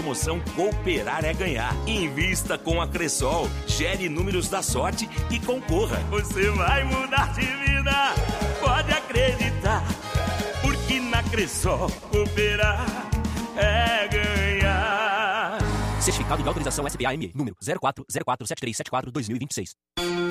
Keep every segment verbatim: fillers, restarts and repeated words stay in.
promoção Cooperar é Ganhar. Invista com a Cressol, gere números da sorte e concorra. Você vai mudar de vida, pode acreditar, porque na Cressol cooperar é ganhar. Certificado de autorização S B A M E, número zero quatro zero quatro sete três sete quatro barra dois mil e vinte e seis.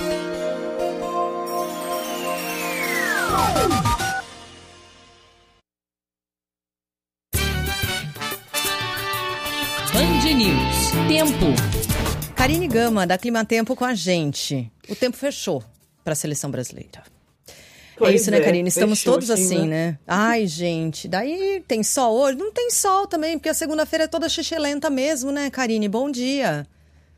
Band News. Tempo. Karine Gama, da Climatempo, com a gente. O tempo fechou para a seleção brasileira. Pois é isso, né, Karine? Estamos fechou, todos assim, né? né? Ai, gente, daí tem sol hoje? Não tem sol também, porque a segunda-feira é toda xixelenta mesmo, né, Karine? Bom dia.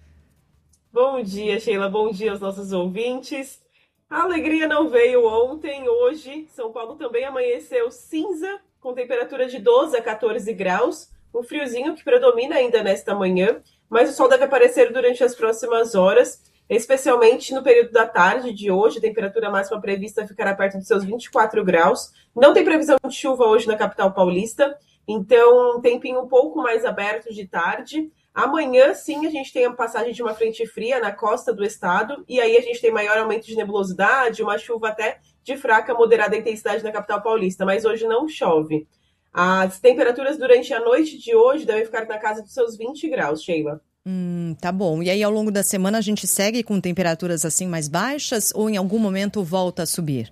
Bom dia, Sheila. Bom dia aos nossos ouvintes. A alegria não veio ontem, hoje. São Paulo também amanheceu cinza, com temperatura de doze a quatorze graus. Um friozinho que predomina ainda nesta manhã, mas o sol deve aparecer durante as próximas horas, especialmente no período da tarde de hoje. A temperatura máxima prevista ficará perto dos seus vinte e quatro graus. Não tem previsão de chuva hoje na capital paulista, então um tempinho um pouco mais aberto de tarde. Amanhã, sim, a gente tem a passagem de uma frente fria na costa do estado, e aí a gente tem maior aumento de nebulosidade, uma chuva até de fraca a moderada intensidade na capital paulista, mas hoje não chove. As temperaturas durante a noite de hoje devem ficar na casa dos seus vinte graus, Sheila. Hum, tá bom. E aí, ao longo da semana, a gente segue com temperaturas assim mais baixas ou em algum momento volta a subir?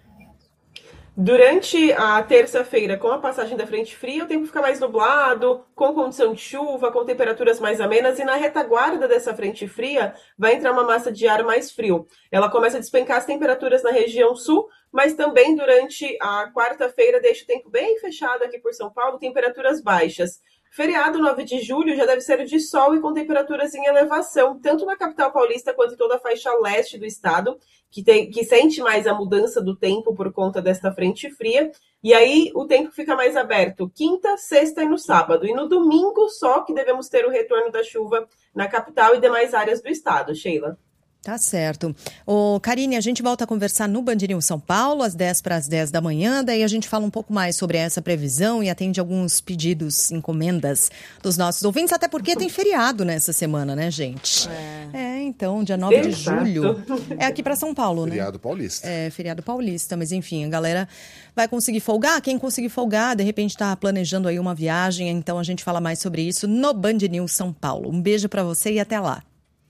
Durante a terça-feira, com a passagem da frente fria, o tempo fica mais nublado, com condição de chuva, com temperaturas mais amenas, e na retaguarda dessa frente fria vai entrar uma massa de ar mais frio. Ela começa a despencar as temperaturas na região sul, mas também durante a quarta-feira deixa o tempo bem fechado aqui por São Paulo, temperaturas baixas. Feriado nove de julho já deve ser de sol e com temperaturas em elevação, tanto na capital paulista quanto em toda a faixa leste do estado, que, tem, que sente mais a mudança do tempo por conta desta frente fria. E aí o tempo fica mais aberto quinta, sexta e no sábado. E no domingo só que devemos ter o retorno da chuva na capital e demais áreas do estado, Sheila. Tá certo. Ô, Karine, a gente volta a conversar no Band News São Paulo, às dez para as dez da manhã, daí a gente fala um pouco mais sobre essa previsão e atende alguns pedidos, encomendas dos nossos ouvintes, até porque tem feriado nessa semana, né, gente? É, é então, dia nove de julho. É aqui para São Paulo, né? Feriado paulista. É, feriado paulista, mas enfim, a galera vai conseguir folgar. Quem conseguir folgar, de repente tá planejando aí uma viagem, então a gente fala mais sobre isso no Band News São Paulo. Um beijo para você e até lá.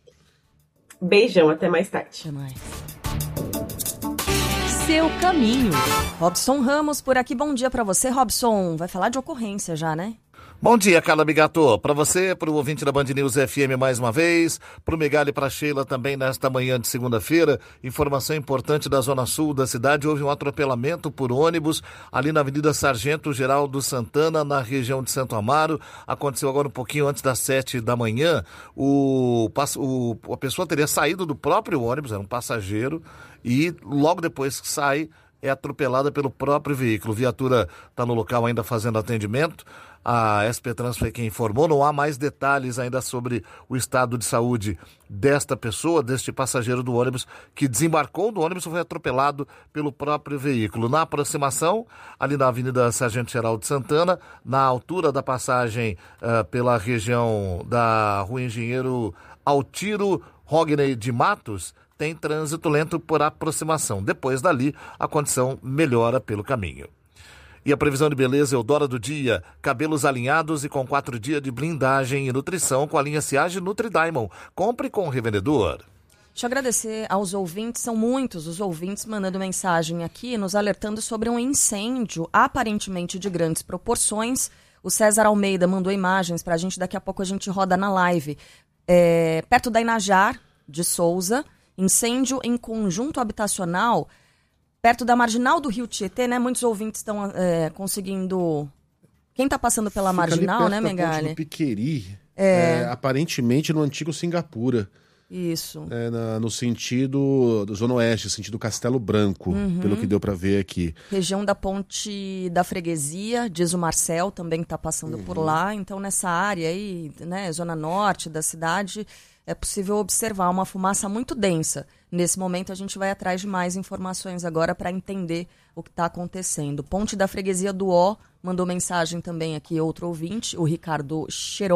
Beijão, até mais tarde. Até mais. Seu caminho. Robson Ramos por aqui, bom dia pra você. Robson, vai falar de ocorrência já, né? Bom dia, Carla Bigato. Para você, para o ouvinte da Band News F M mais uma vez, para o Megali e para a Sheila também nesta manhã de segunda-feira. Informação importante da zona sul da cidade, houve um atropelamento por ônibus ali na Avenida Sargento Geraldo Santana, na região de Santo Amaro. Aconteceu agora um pouquinho antes das sete da manhã. O, o, a pessoa teria saído do próprio ônibus, era um passageiro, e logo depois que sai, é atropelada pelo próprio veículo. A viatura está no local ainda fazendo atendimento. A S P Trans foi quem informou, não há mais detalhes ainda sobre o estado de saúde desta pessoa, deste passageiro do ônibus, que desembarcou do ônibus e foi atropelado pelo próprio veículo. Na aproximação, ali na Avenida Sargento Geraldo Santana, na altura da passagem uh, pela região da Rua Engenheiro Altiro Rogney de Matos, tem trânsito lento por aproximação. Depois dali, a condição melhora pelo caminho. E a previsão de beleza Eudora do dia, cabelos alinhados e com quatro dias de blindagem e nutrição com a linha Ciage Nutri Diamond. Compre com o revendedor. Deixa eu agradecer aos ouvintes, são muitos os ouvintes mandando mensagem aqui, nos alertando sobre um incêndio aparentemente de grandes proporções. O César Almeida mandou imagens pra gente, daqui a pouco a gente roda na live. É, perto da Inajar de Souza, incêndio em conjunto habitacional, perto da marginal do Rio Tietê, né? Muitos ouvintes estão é, conseguindo... Quem está passando pela Fica marginal, né, Megali? Megali? No Piqueri, é... é, aparentemente no antigo Singapura. Isso. É, na, no sentido do Zona Oeste, sentido Castelo Branco, uhum. Pelo que deu para ver aqui. Região da Ponte da Freguesia, diz o Marcel, também está passando uhum. por lá. Então, nessa área aí, né, Zona Norte da cidade, é possível observar uma fumaça muito densa. Nesse momento, a gente vai atrás de mais informações agora para entender o que está acontecendo. Ponte da Freguesia do Ó mandou mensagem também aqui, outro ouvinte, o Ricardo Cheron.